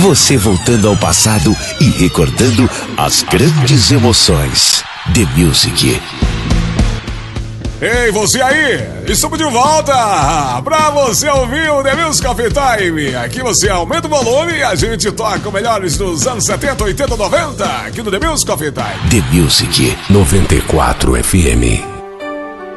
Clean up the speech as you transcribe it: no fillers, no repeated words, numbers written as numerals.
Você voltando ao passado e recordando as grandes emoções. The Music. Ei, você aí! Estamos de volta pra você ouvir o The Music Coffee Time. Aqui você aumenta o volume e a gente toca o melhores dos anos 70, 80, 90 aqui no The Music Coffee Time. The Music 94 FM.